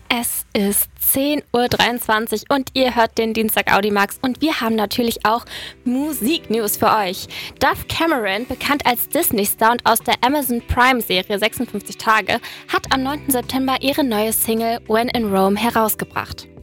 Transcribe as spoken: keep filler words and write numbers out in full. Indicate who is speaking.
Speaker 1: Es ist zehn Uhr dreiundzwanzig und ihr hört den Dienstag Audimax und wir haben natürlich auch Musik-News für euch. Dove Cameron, bekannt als Disney-Star und aus der Amazon Prime-Serie sechsundfünfzig Tage, hat am neunten September ihre neue Single When in Rome herausgebracht.